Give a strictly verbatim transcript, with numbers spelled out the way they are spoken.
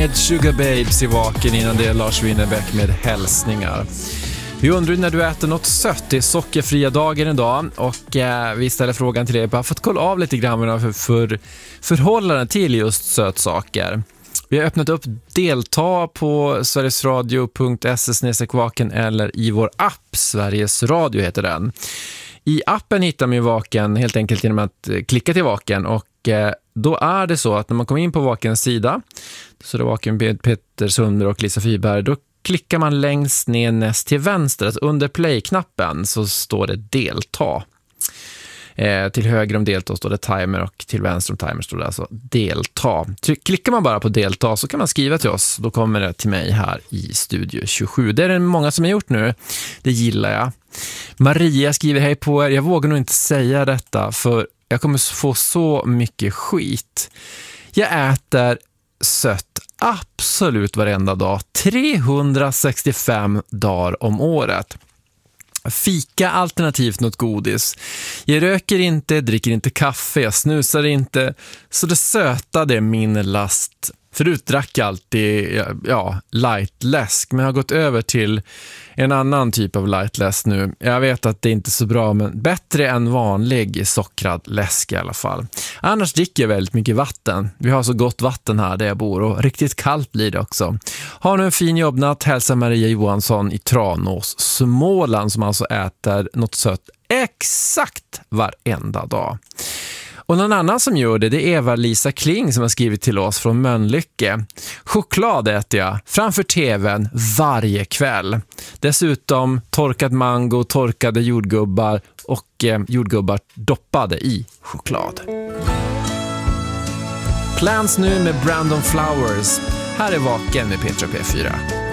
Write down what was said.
med Sugar Babes i Vaken, innan det är Lars Winnerbäck med hälsningar. Vi undrar när du äter något sött. Det är sockerfria dagen idag och eh, vi ställer frågan till dig bara för att kolla av lite grann för, för förhållanden till just sötsaker. Vi har öppnat upp delta på sverigesradio punkt se slash vaken eller i vår app, Sveriges Radio heter den. I appen hittar man ju Vaken helt enkelt genom att klicka till Vaken och eh, då är det så att när man kommer in på Vakens sida, så det är Vaken med Peter Sunder och Lisa Fyberg, då klickar man längst ner näst till vänster, alltså under play-knappen så står det delta. Eh, till höger om delta står det timer och till vänster om timer står det alltså delta. Så klickar man bara på delta så kan man skriva till oss. Då kommer det till mig här i Studio tjugosju. Det är det många som har gjort nu. Det gillar jag. Maria skriver hej på er. Jag vågar nog inte säga detta för jag kommer få så mycket skit. Jag äter sött absolut varenda dag. trehundrasextiofem dagar om året. Fika alternativt något godis. Jag röker inte, dricker inte kaffe, jag snusar inte. Så det söta, det är min last. Förut drack jag alltid ja, light läsk, men jag har gått över till en annan typ av light läsk nu. Jag vet att det är inte så bra, men bättre än vanlig sockrad läsk i alla fall. Annars dricker jag väldigt mycket vatten. Vi har så gott vatten här där jag bor och riktigt kallt blir det också. Har nu en fin jobbnatt, hälsa Maria Johansson i Tranås, Småland, som alltså äter något sött exakt varenda dag. Och någon annan som gör det, det är Eva-Lisa Kling som har skrivit till oss från Mölnlycke. Choklad äter jag framför tvn varje kväll. Dessutom torkad mango, torkade jordgubbar och eh, jordgubbar doppade i choklad. Plans nu med Brandon Flowers. Här är Vaken med Petra P fyra.